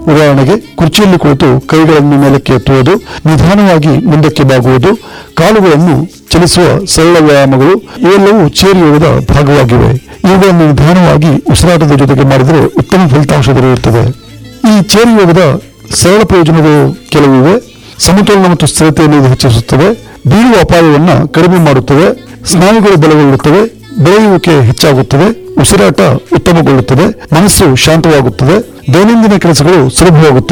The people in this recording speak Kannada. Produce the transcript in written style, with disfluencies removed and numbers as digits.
ಉದಾಹರಣೆಗೆ ಕುರ್ಚಿಯಲ್ಲಿ ಕುಳಿತು ಕೈಗಳನ್ನು ಮೇಲಕ್ಕೆ ಎತ್ತುವುದು, ನಿಧಾನವಾಗಿ ಮುಂದಕ್ಕೆ ಬಾಗುವುದು, ಕಾಲುಗಳನ್ನು ಚಲಿಸುವ ಸರಳ ವ್ಯಾಯಾಮಗಳು ಇವೆಲ್ಲವೂ ಚೇರ್ ಯೋಗದ ಭಾಗವಾಗಿವೆ. ಇವುಗಳನ್ನು ನಿಧಾನವಾಗಿ ಉಸಿರಾಟದ ಜೊತೆಗೆ ಮಾಡಿದರೆ ಉತ್ತಮ ಫಲಿತಾಂಶ ದೊರೆಯುತ್ತದೆ. ಈ ಚೇರ್ ಯೋಗದ ಸರಳ ಪ್ರಯೋಜನಗಳು ಕೆಲವಿವೆ. ಸಮತೋಲನ ಮತ್ತು ಸ್ಥಿರತೆಯನ್ನು ಇದು ಹೆಚ್ಚಿಸುತ್ತದೆ, ಬೀಳುವ ಅಪಾಯವನ್ನು ಕಡಿಮೆ ಮಾಡುತ್ತದೆ, ಸ್ನಾಯುಗಳು ಬಲಗೊಳ್ಳುತ್ತವೆ, ಬೆಳೆಯುವಿಕೆ ಹೆಚ್ಚಾಗುತ್ತದೆ, ಉಸಿರಾಟ ಉತ್ತಮಗೊಳ್ಳುತ್ತದೆ, ಮನಸ್ಸು ಶಾಂತವಾಗುತ್ತದೆ, ದೈನಂದಿನ ಕೆಲಸಗಳು ಸುಲಭವಾಗುತ್ತವೆ.